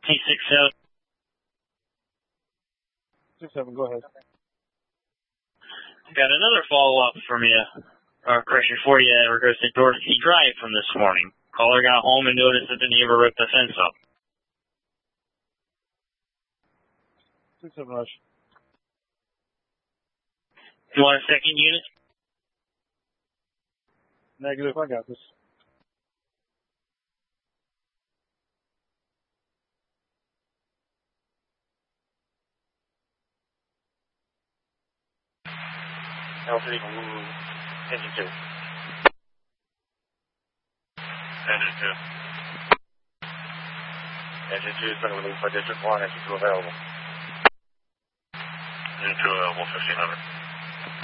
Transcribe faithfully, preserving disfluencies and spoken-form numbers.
T six seven. six seven, go ahead. Got another follow-up from you, or correction for you, in regards to Dorothy Drive from this morning. Caller got home and noticed that the neighbor ripped the fence up. six seven, Rush. You want a second unit? Negative, I got this. Alpha Eagle, engine two. Engine two. Engine two has been released by District one, engine two available. Engine two available, fifteen hundred.